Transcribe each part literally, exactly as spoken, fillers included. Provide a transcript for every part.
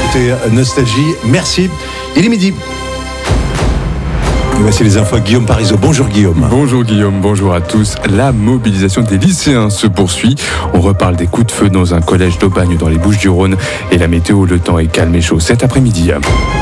écoutez Nostalgie. Merci. Il est midi. Et voici les infos avec Guillaume Parisot. Bonjour Guillaume. Bonjour Guillaume, bonjour à tous. La mobilisation des lycéens se poursuit. On reparle des coups de feu dans un collège d'Aubagne dans les Bouches-du-Rhône. Et la météo, le temps est calme et chaud cet après-midi.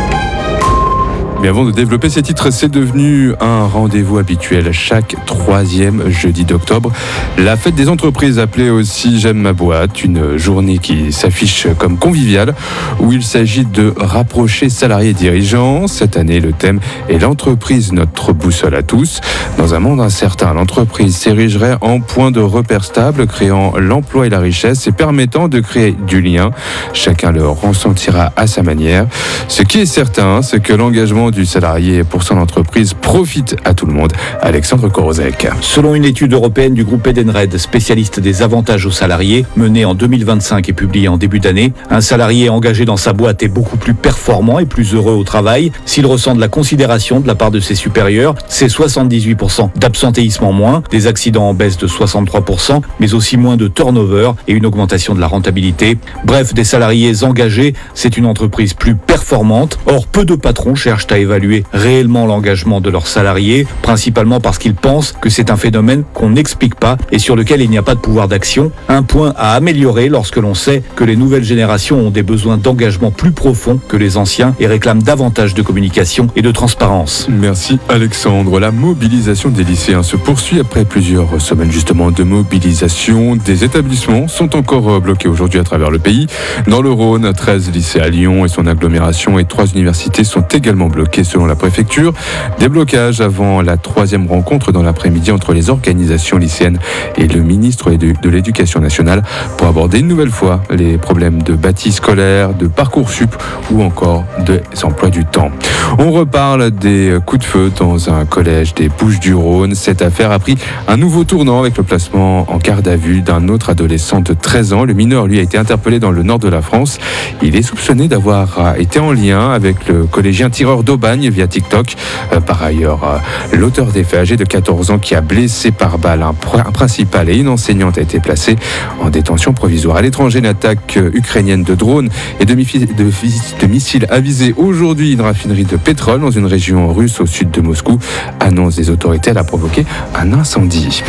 Mais avant de développer ces titres, c'est devenu un rendez-vous habituel chaque troisième jeudi d'octobre. La fête des entreprises, appelée aussi J'aime ma boîte, une journée qui s'affiche comme conviviale, où il s'agit de rapprocher salariés et dirigeants. Cette année, le thème est l'entreprise, notre boussole à tous. Dans un monde incertain, l'entreprise s'érigerait en point de repère stable, créant l'emploi et la richesse et permettant de créer du lien. Chacun le ressentira à sa manière. Ce qui est certain, c'est que l'engagement du salarié pour son entreprise profite à tout le monde. Alexandre Korozek. Selon une étude européenne du groupe Edenred, spécialiste des avantages aux salariés, menée en deux mille vingt-cinq et publiée en début d'année, un salarié engagé dans sa boîte est beaucoup plus performant et plus heureux au travail. S'il ressent de la considération de la part de ses supérieurs, c'est soixante-dix-huit pour cent d'absentéisme en moins, des accidents en baisse de soixante-trois pour cent, mais aussi moins de turnover et une augmentation de la rentabilité. Bref, des salariés engagés, c'est une entreprise plus performante. Or, peu de patrons cherchent à évaluer réellement l'engagement de leurs salariés, principalement parce qu'ils pensent que c'est un phénomène qu'on n'explique pas et sur lequel il n'y a pas de pouvoir d'action. Un point à améliorer lorsque l'on sait que les nouvelles générations ont des besoins d'engagement plus profonds que les anciens et réclament davantage de communication et de transparence. Merci Alexandre. La mobilisation des lycéens se poursuit après plusieurs semaines justement de mobilisation. Des établissements sont encore bloqués aujourd'hui à travers le pays. Dans le Rhône, treize lycées à Lyon et son agglomération et trois universités sont également bloqués selon la préfecture. Des blocages avant la troisième rencontre dans l'après-midi entre les organisations lycéennes et le ministre de l'Éducation nationale pour aborder une nouvelle fois les problèmes de bâti scolaire, de Parcoursup ou encore des emplois du temps. On reparle des coups de feu dans un collège des Bouches-du-Rhône. Cette affaire a pris un nouveau tournant avec le placement en garde à vue d'un autre adolescent de treize ans. Le mineur, lui, a été interpellé dans le nord de la France. Il est soupçonné d'avoir été en lien avec le collégien tireur d'Aubagne via TikTok. Euh, par ailleurs, euh, l'auteur des faits, âgé de quatorze ans, qui a blessé par balle un, pr- un principal et une enseignante, a été placé en détention provisoire. À l'étranger, une attaque ukrainienne de drones et de, mi- de, de missiles a visé aujourd'hui une raffinerie de pétrole dans une région russe au sud de Moscou. Annonce des autorités, elle a provoqué un incendie.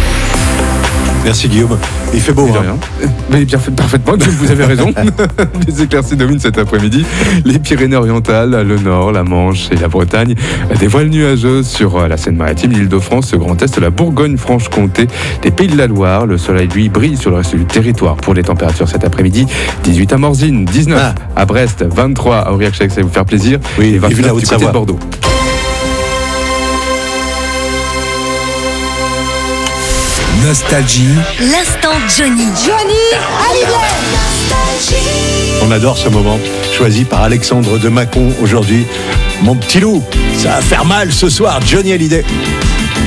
Merci Guillaume. Il fait beau. Mais, hein. rien. Mais bien fait, parfaitement, vous avez raison. Les éclaircies dominent cet après-midi. Les Pyrénées-Orientales, le Nord, la Manche et la Bretagne. Des voiles nuageuses sur la Seine-Maritime, l'Île-de-France, le Grand Est, la Bourgogne-Franche-Comté, les Pays de la Loire. Le soleil, lui, brille sur le reste du territoire. Pour les températures cet après-midi, dix-huit à Morzine, dix-neuf ah. à Brest, vingt-trois à Aurillac-Chaac, ça va vous faire plaisir. Oui, et vingt-neuf du côté de Bordeaux. Nostalgie. L'instant Johnny. Johnny Hallyday. On adore ce moment, choisi par Alexandre de Mâcon aujourd'hui. Mon petit loup, ça va faire mal ce soir, Johnny Hallyday.